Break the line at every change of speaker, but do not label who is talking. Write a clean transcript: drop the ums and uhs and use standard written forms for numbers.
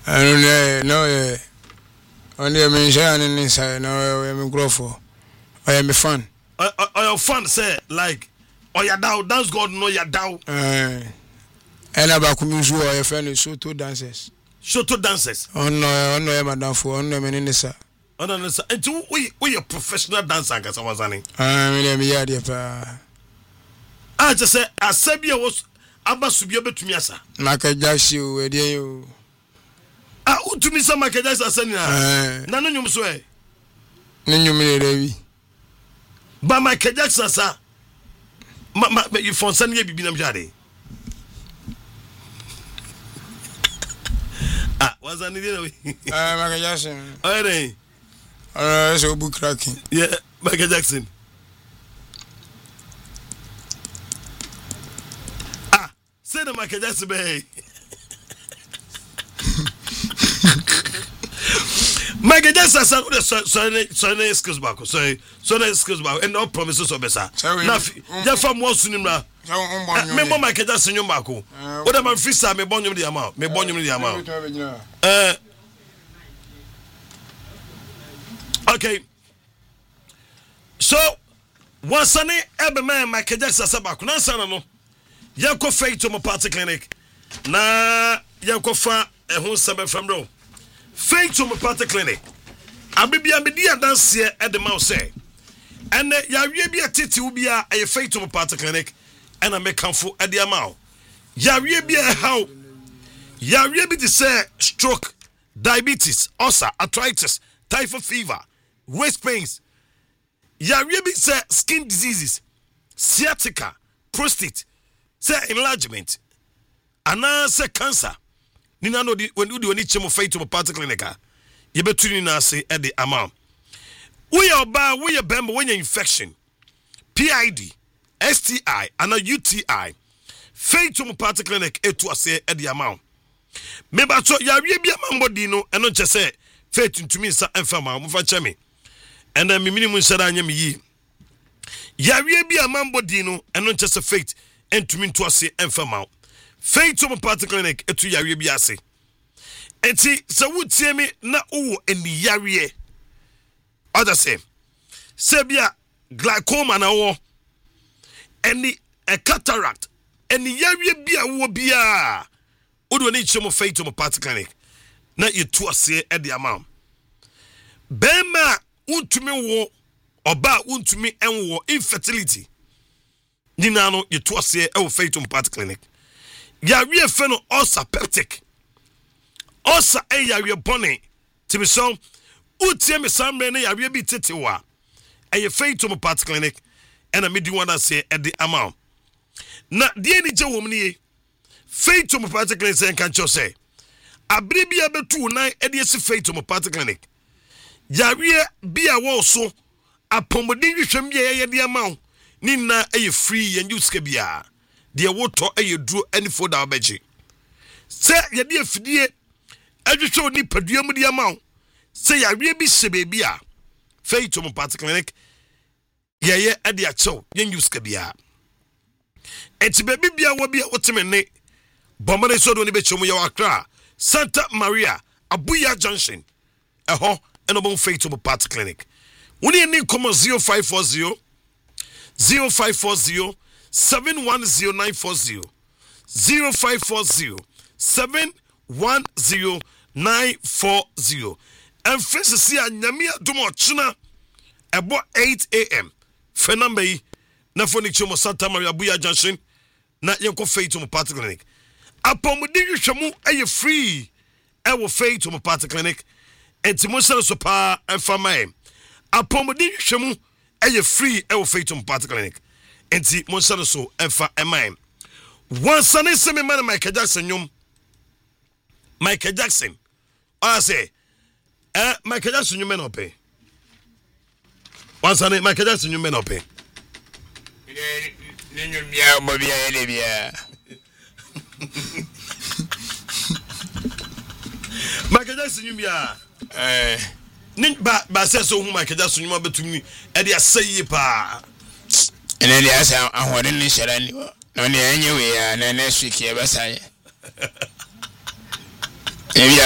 No, only me share and inside. No, I'm growful. I am a fan.
Your fan say like, oh ya down, dance God no ya down.
And about Kumuzu, your friend is Shoto dancers.
Shoto dancers.
Oh no, madam for on them in the sa.
Oh no, sir. And we a professional dancer, cause I was running.
I'm a
I just say, Asabia was Abasubia between us.
Makajashi, where you.
Ah, to me, some Makajas are sending. None of you swear.
Ninu
But my Kajas, sir. You found Sunday Bibinam Jade. Ah, was I needed?
Makajashi.
Oh,
so book cracking.
yeah, Michael Jackson. Ah, say the Michael Jackson, baby. Michael Jackson said, sorry, excuse back. Sorry, excuse back. And no promises of Bessa. Now, you're from Wasunima. Remember Michael Jackson, your Marco. What am I free? Me born you the amount. Me born you the amount. Okay. So, once an every man, Michael Jackson Sabaku, na sana no. Yanko fake to my party clinic. Na yanko fa a home summer from Rome. Fake to my party clinic. I be a dance here at the mouse say. And ya be a titi will be a fake to my party clinic. And I make comfort at the amount. Ya be a how. Ya be to say stroke, diabetes, ulcer, arthritis, typhoid fever, waist pains. Ya be say skin diseases, sciatica, prostate, say enlargement, and say cancer. Nina no when you do any chemo fight to a party clinic, you better you say at the amount. We are bad, we are bad when you're infection, PID, STI, and a UTI. Fight to a party clinic to say at the amount. Maybe so ya be a mambo dino and not just say faith to me sa enfama mo fa chemi. And then minimum said I am ye. Ya be a mambo dino and not just a faith and to me to say enfama. Faith to my party clinic to ya be ase. And see, so would see me na o and the yarie. Other say, Sebia glaucoma na wo and the cataract and the yarie bia wo bia. Odo ni chemo faith to my party clinic. Na you to say at the amount. Bema untumi wo oba untumi enwo infertility. Nina no you to say e faith to my party clinic. Ya we fe no ulcer peptic. Ulcer e ya we bone. Ti me so utie me samre na ya we bi tetewa. E faith to my party clinic and I made one that say at the amount. Na die ni je wo mni faith to my party clinic say kan cho say. Abribia betu nan e de si faith to my party clinic. Yawie bia wo so apomodin hwehwem ye de amount. Ni na e free and use bia. De wo to e duro any for da obeji. Se ye de afidie adwehwe oni padua mu de amount. Se yawie bi se bebia. Faith to my party clinic. Ye e de acho yen use bia. Enti bebi bia wo bia wotemene. Bomane so do ni bechomu ye wakra. Santa Maria Abuya Junction. And about faith to party clinic. We need come 0540 0540 710940 0540 710940 and face see a nyamia dumo china about 8 a.m. Fenambe na foni chomo Santa Maria Abuya Junction na yenko faith to party clinic. Apomodi hwemu eye free e wo faith to party clinic. Enti mo sele so pa enfama apomodi hwemu eye free e wo faith to party clinic. Enti mo sele so enfa emaim. Once an se me man Michael Jackson nyom. Michael Jackson. I say Michael Jackson nyom no pay. Once an Michael Jackson nyom no pay.
Nyom bia mo bia ele bia.
Michael Jackson nyom bia. Nin ba say so hu Michael Jackson nyom betumi e de aseye pa.
Ene de asa ahode ni shara ni no ne enye we ya na next week e besa ye.